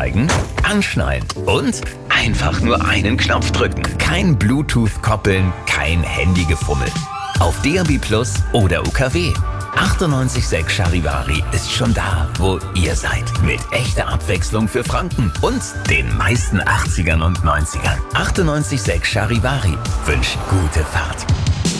Aussteigen, anschnallen und einfach nur einen Knopf drücken. Kein Bluetooth koppeln, kein Handygefummel. Auf DAB+ oder UKW. 98.6 Charivari ist schon da, wo ihr seid. Mit echter Abwechslung für Franken und den meisten 80ern und 90ern. 98.6 Charivari wünscht gute Fahrt.